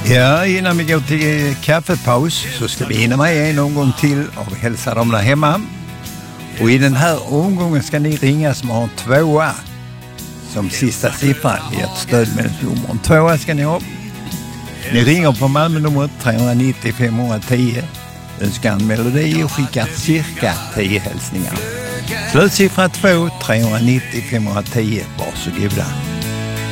Ja, innan vi går till kaffepaus så ska vi hinna med en omgång till och hälsa dem där hemma. Och i den här omgången ska ni ringa som har 2 som sista siffra i ett stödmedelsnummer. 2 ska ni ha. Ni ringer på Malmö-numret 390 510. Önskar en melodi och skickar cirka 10 hälsningar. Slutsiffra 2 390 510. Varsågoda.